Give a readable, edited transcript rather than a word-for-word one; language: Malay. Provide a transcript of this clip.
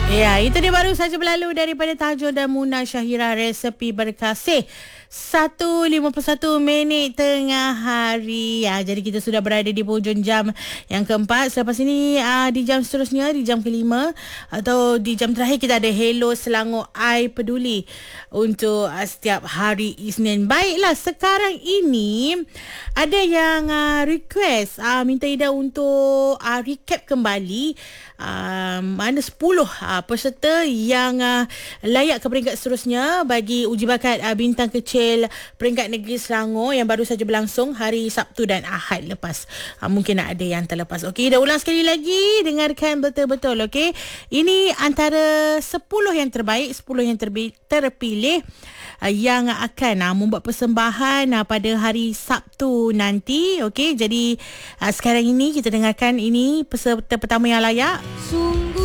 Ya, itu dia baru saja berlalu daripada Tajul dan Muna Syahira, Resepi Berkasih. 1:51 minit tengah hari. Ya, jadi kita sudah berada di hujung jam yang keempat. Selepas ini di jam seterusnya, di jam kelima atau di jam terakhir, kita ada Hello Selangor I Peduli untuk setiap hari Isnin. Baiklah, sekarang ini ada yang request minta Ida untuk recap kembali mana 10 peserta yang layak ke peringkat seterusnya bagi uji bakat bintang kecil peringkat negeri Selangor yang baru saja berlangsung hari Sabtu dan Ahad lepas. Mungkin ada yang terlepas. Okey, dah ulang sekali lagi, dengarkan betul-betul. Okey, ini antara 10 yang terbaik, 10 yang terpilih yang akan membuat persembahan pada hari Sabtu nanti. Okey, jadi sekarang ini kita dengarkan ini peserta pertama yang layak.